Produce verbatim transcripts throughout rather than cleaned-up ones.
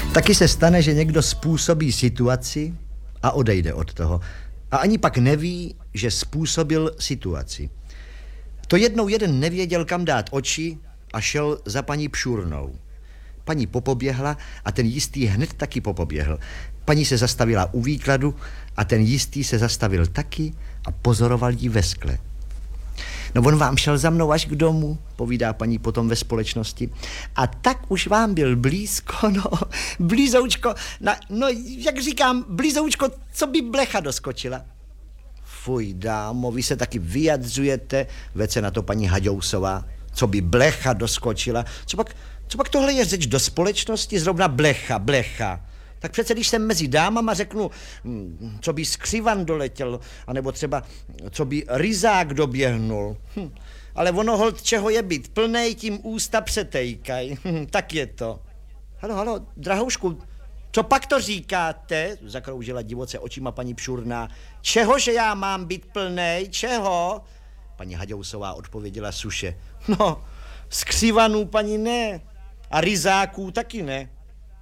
Taky se stane, že někdo způsobí situaci a odejde od toho. A ani pak neví, že způsobil situaci. To jednou jeden nevěděl, kam dát oči a šel za paní Pšurnou. Paní popoběhla a ten jistý hned taky popoběhl. Paní se zastavila u výkladu a ten jistý se zastavil taky a pozoroval jí ve skle. No on vám šel za mnou až k domu, povídá paní potom ve společnosti. A tak už vám byl blízko, no, blízoučko, na, no, jak říkám, blízoučko, co by blecha doskočila. Fuj, dámo, vy se taky vyjadřujete, vece se na to paní Haďousová, co by blecha doskočila. Co pak, co pak tohle je řeč do společnosti, zrovna blecha, blecha. Tak přece, když jsem mezi dámama řeknu, co by skřivan doletěl, anebo třeba, co by ryzák doběhnul. Hm. Ale ono holt, čeho je být, plnej tím ústa přetejkaj. Hm, tak je to. Halo, halo, drahoušku, co pak to říkáte? Zakroužila divoce očima paní Pšurná. Čeho, že já mám být plnej, čeho? Paní Haďousová odpověděla suše. No, skřivanů paní ne, a ryzáků taky ne.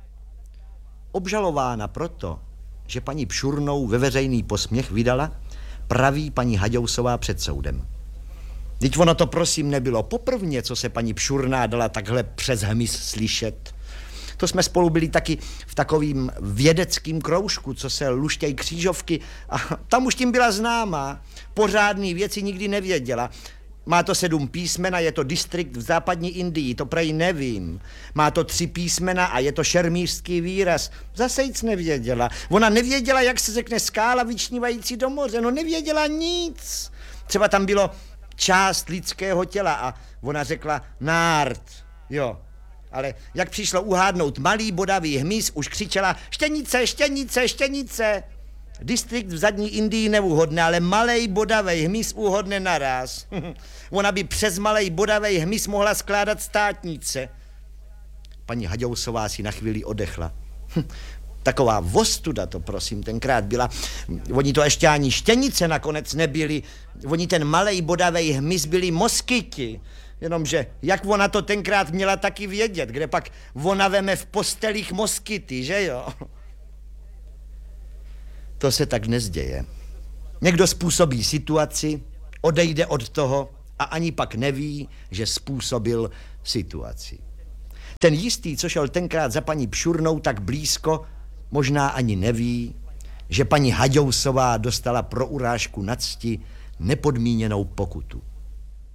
Obžalována proto, že paní Pšurnou ve veřejný posměch vydala, praví paní Haďousová před soudem. Vždyť ono to prosím nebylo poprvně, co se paní Pšurná dala takhle přes hmyz slyšet. To jsme spolu byli taky v takovým vědeckým kroužku, co se luštěj křížovky, a tam už tím byla známá. Pořádný věci nikdy nevěděla. Má to sedm písmena, je to distrikt v západní Indii, to prej nevím. Má to tři písmena a je to šermířský výraz. Zase nic nevěděla. Ona nevěděla, jak se řekne skála vyčnívající do moře. No nevěděla nic. Třeba tam bylo část lidského těla a ona řekla nárt. Jo. Ale jak přišlo uhádnout malý bodavý hmyz, už křičela štěnice, štěnice, štěnice. Distrikt v zadní Indii neuhodne, ale malej bodavej hmyz uhodne naraz. Ona by přes malej bodavej hmyz mohla skládat státnice. Paní Haďousová si na chvíli odechla. Taková vostuda to, prosím, tenkrát byla. Oni to ještě ani štěnice nakonec nebyli. Oni ten malej bodavej hmyz byli moskyti. Jenomže jak ona to tenkrát měla taky vědět, kde pak ona veme v postelích moskyty, že jo? To se tak nezděje. Někdo způsobí situaci, odejde od toho a ani pak neví, že způsobil situaci. Ten jistý, co šel tenkrát za paní Pšurnou tak blízko, možná ani neví, že paní Haďousová dostala pro urážku na cti nepodmíněnou pokutu.